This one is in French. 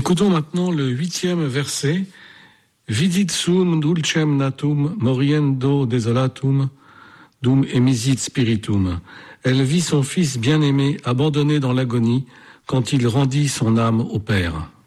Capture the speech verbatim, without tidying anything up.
Écoutons maintenant le huitième verset. Vidit sum dulcem natum moriendo desolatum dum emisit spiritum. Elle vit son fils bien-aimé abandonné dans l'agonie quand il rendit son âme au Père.